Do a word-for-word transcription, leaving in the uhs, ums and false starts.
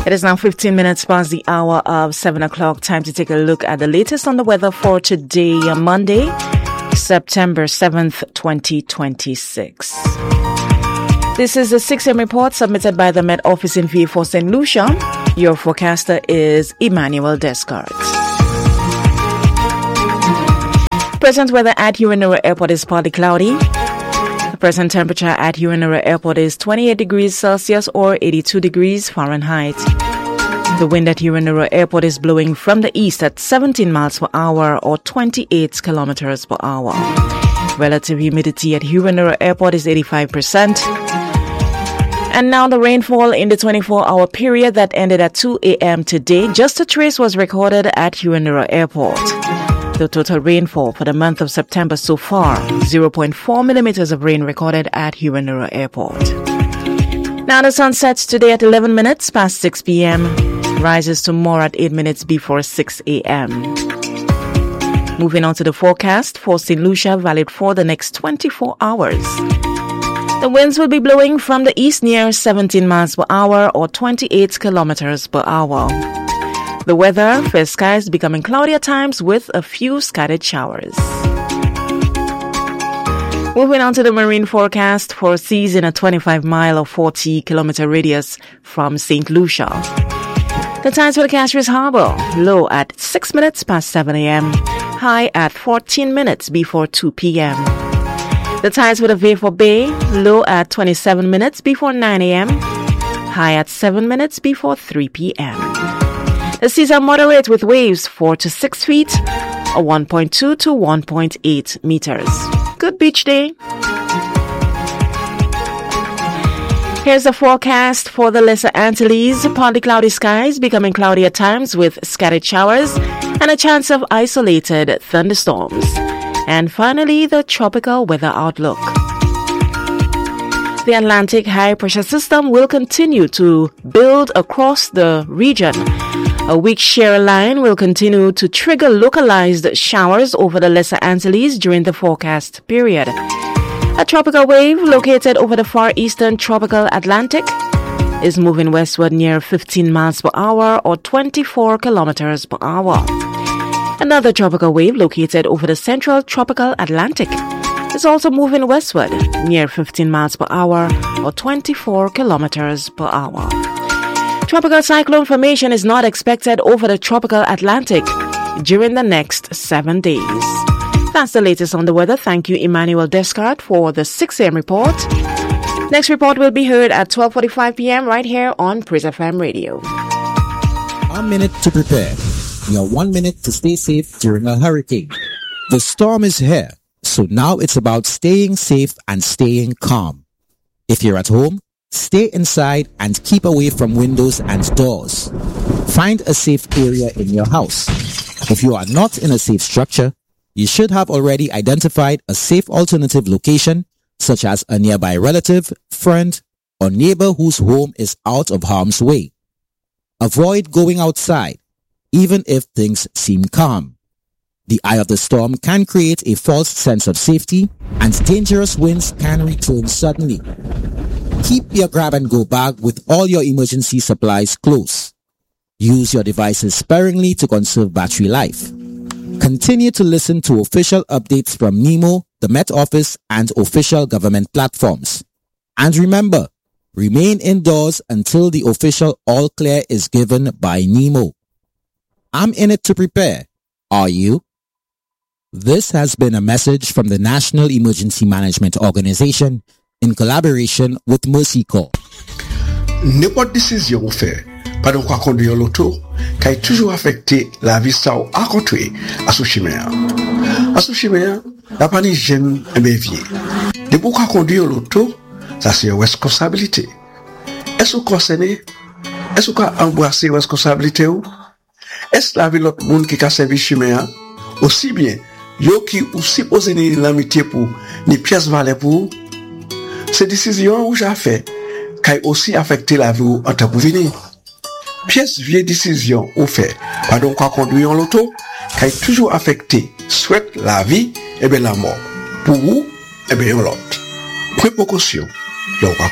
It is now fifteen minutes past the hour of seven o'clock. Time to take a look at the latest on the weather for today, Monday, September seventh, twenty twenty-six. This is the six a.m. report submitted by the Met Office in V four Saint Lucia. Your forecaster is Emmanuel Descartes. Present weather at Urinura Airport is partly cloudy. The present temperature at Urinura Airport is twenty-eight degrees Celsius or eighty-two degrees Fahrenheit. The wind at Urinura Airport is blowing from the east at seventeen miles per hour or twenty-eight kilometers per hour. Relative humidity at Urinura Airport is eighty-five percent. And now the rainfall in the twenty-four hour period that ended at two a.m. today. Just a trace was recorded at Urinura Airport. The total rainfall for the month of September so far, zero point four millimeters of rain recorded at Urinura Airport. Now the sun sets today at eleven minutes past six p.m. Rises tomorrow at eight minutes before six a.m. Moving on to the forecast for Saint Lucia, valid for the next twenty-four hours. The winds will be blowing from the east near seventeen miles per hour or twenty-eight kilometers per hour. The weather, fair skies becoming cloudy at times with a few scattered showers. Moving on to the marine forecast for seas in a twenty-five mile or forty kilometer radius from Saint Lucia. The tides for the Castries Harbor, low at six minutes past seven a.m., high at fourteen minutes before two p.m. The tides for the Veyfo Bay, low at twenty-seven minutes before nine a.m., high at seven minutes before three p.m. The seas are moderate with waves four to six feet or one point two to one point eight meters. Good beach day. Here's the forecast for the Lesser Antilles. Partly cloudy skies becoming cloudy at times with scattered showers and a chance of isolated thunderstorms. And finally, the tropical weather outlook. The Atlantic high pressure system will continue to build across the region. A weak shear line will continue to trigger localized showers over the Lesser Antilles during the forecast period. A tropical wave located over the far eastern tropical Atlantic is moving westward near fifteen miles per hour or twenty-four kilometers per hour. Another tropical wave located over the central tropical Atlantic is also moving westward near fifteen miles per hour or twenty-four kilometers per hour. Tropical cyclone formation is not expected over the tropical Atlantic during the next seven days. That's the latest on the weather. Thank you, Emmanuel Descartes, for the six a.m. report. Next report will be heard at twelve forty-five p.m. right here on Praise F M Radio. One minute to prepare. Your one minute to stay safe during a hurricane. The storm is here, so now it's about staying safe and staying calm. If you're at home, stay inside and keep away from windows and doors. Find a safe area in your house. If you are not in a safe structure, you should have already identified a safe alternative location, such as a nearby relative, friend, or neighbor whose home is out of harm's way. Avoid going outside, even if things seem calm. The eye of the storm can create a false sense of safety, and dangerous winds can return suddenly. Keep your grab-and-go bag with all your emergency supplies close. Use your devices sparingly to conserve battery life. Continue to listen to official updates from NEMO, the Met Office, and official government platforms. And remember, remain indoors until the official all clear is given by NEMO. I'm in it to prepare. Are you? This has been a message from the National Emergency Management Organization in collaboration with Mercy Corps. N'importe décision ou fait, pendant qu'on conduit l'auto, qui toujours affecté la vie ça ou à côté à ce chemin. À ce chemin, la panique jeune et bévier. De pourquoi conduire l'auto, ça c'est une responsabilité. Est-ce que concerné, est-ce que embrasser une responsabilité ou? Est-ce la vie l'autre monde qui a servi chemin aussi bien, yo qui ou supposé ni l'amitié pour, ni pièce valeur pour? Ces décisions où j'ai fait, qui aussi affecté la vie en tant que venir. Pièce vieille décision ou fait, pardon quoi conduire en l'auto, qui toujours affecté, soit la vie, et bien la mort. Pour vous, et bien l'autre. Précaution, l'on va